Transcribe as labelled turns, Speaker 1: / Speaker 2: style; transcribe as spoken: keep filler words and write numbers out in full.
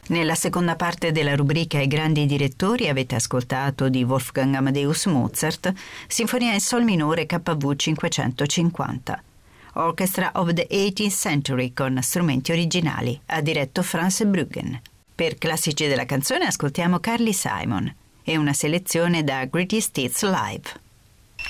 Speaker 1: Nella seconda parte della rubrica I grandi direttori avete ascoltato di Wolfgang Amadeus Mozart Sinfonia in Sol minore K V cinquecentocinquanta. Orchestra of the eighteenth Century con strumenti originali, ha diretto Franz Bruggen. Per classici della canzone ascoltiamo Carly Simon e una selezione da Greatest Hits Live.